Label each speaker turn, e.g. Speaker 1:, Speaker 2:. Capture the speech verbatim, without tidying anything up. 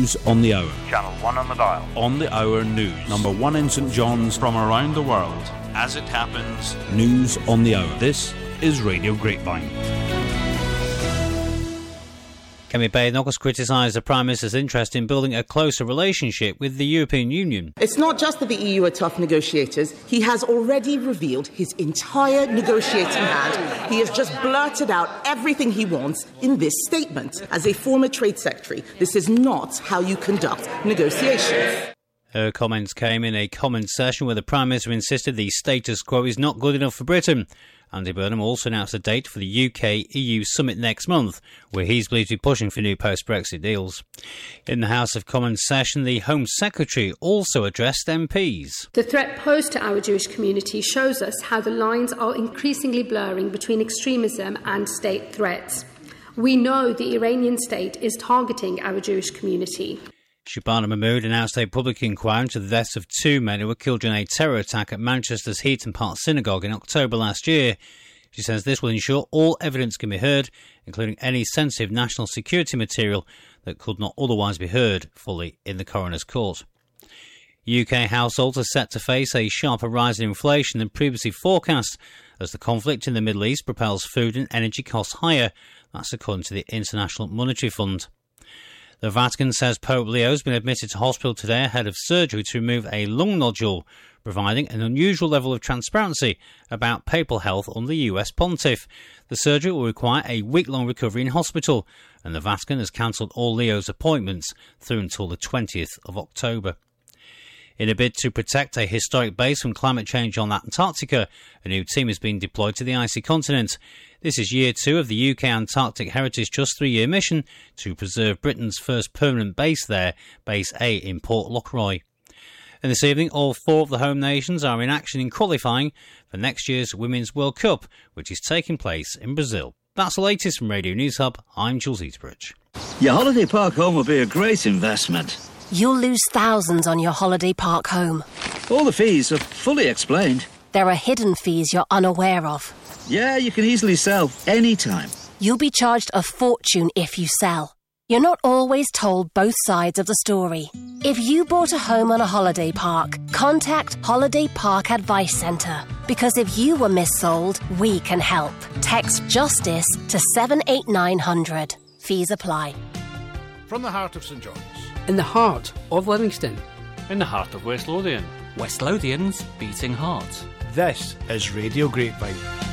Speaker 1: News on the Hour.
Speaker 2: Channel one on the dial.
Speaker 1: On the Hour News. Number one in St John's.
Speaker 3: From around the world, as it happens.
Speaker 1: News on the Hour. This is Radio Grapevine.
Speaker 4: Kemi Badenoch has criticised the Prime Minister's interest in building a closer relationship with the European Union.
Speaker 5: It's not just that the E U are tough negotiators. He has already revealed his entire negotiating hand. He has just blurted out everything he wants in this statement. As a former Trade Secretary, this is not how you conduct negotiations.
Speaker 4: Her comments came in a comment session where the Prime Minister insisted the status quo is not good enough for Britain. Andy Burnham also announced a date for the U K E U summit next month, where he's believed to be pushing for new post-Brexit deals. In the House of Commons session, the Home Secretary also addressed M Ps.
Speaker 6: The threat posed to our Jewish community shows us how the lines are increasingly blurring between extremism and state threats. We know the Iranian state is targeting our Jewish community.
Speaker 4: Shabana Mahmood announced a public inquiry into the deaths of two men who were killed in a terror attack at Manchester's Heaton Park Synagogue in October last year. She says this will ensure all evidence can be heard, including any sensitive national security material that could not otherwise be heard fully in the coroner's court. U K households are set to face a sharper rise in inflation than previously forecast as the conflict in the Middle East propels food and energy costs higher. That's according to the International Monetary Fund. The Vatican says Pope Leo has been admitted to hospital today ahead of surgery to remove a lung nodule, providing an unusual level of transparency about papal health under the U S pontiff. The surgery will require a week-long recovery in hospital, and the Vatican has cancelled all Leo's appointments through until the twentieth of October. In a bid to protect a historic base from climate change on Antarctica, a new team is being deployed to the icy continent. This is year two of the U K Antarctic Heritage Trust three-year mission to preserve Britain's first permanent base there, Base A in Port Lockroy. And this evening, all four of the home nations are in action in qualifying for next year's Women's World Cup, which is taking place in Brazil. That's the latest from Radio News Hub. I'm Jules Eastbridge.
Speaker 7: Your holiday park home will be a great investment.
Speaker 8: You'll lose thousands on your holiday park home.
Speaker 7: All the fees are fully explained.
Speaker 8: There are hidden fees you're unaware of.
Speaker 7: Yeah, you can easily sell anytime.
Speaker 8: You'll be charged a fortune if you sell. You're not always told both sides of the story. If you bought a home on a holiday park, contact Holiday Park Advice Centre. Because if you were missold, we can help. Text JUSTICE to seven eight nine hundred. Fees apply.
Speaker 9: From the heart of St John's.
Speaker 10: In the heart of Livingston.
Speaker 11: In the heart of West Lothian.
Speaker 12: West Lothian's beating heart.
Speaker 9: This is Radio Grapevine.